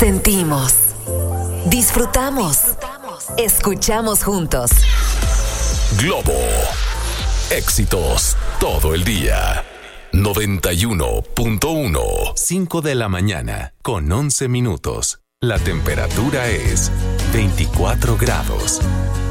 Sentimos, disfrutamos, escuchamos juntos. Globo. Éxitos todo el día. 91.1. 5 de la mañana con 11 minutos. La temperatura es 24 grados.